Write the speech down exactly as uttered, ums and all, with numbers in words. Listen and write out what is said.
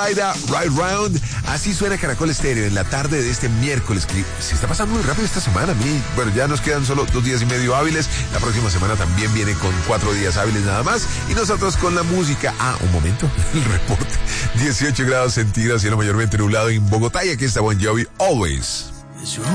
Ride, Ride Round. Así suena Caracol Estéreo en la tarde de este miércoles, que se está pasando muy rápido esta semana. A mí, bueno, ya nos quedan solo dos días y medio hábiles. La próxima semana también viene con cuatro días hábiles nada más. Y nosotros con la música. Ah, un momento, el reporte. dieciocho grados centígrados, cielo mayormente nublado en Bogotá. Y aquí está Bon Jovi, Always.